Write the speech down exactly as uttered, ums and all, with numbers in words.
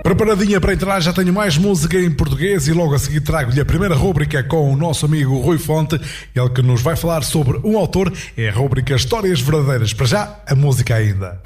Preparadinha para entrar, já tenho mais música em português e logo a seguir trago-lhe a primeira rúbrica com o nosso amigo Rui Fonte, ele que nos vai falar sobre um autor, é a rúbrica Histórias Verdadeiras. Para já, a música ainda.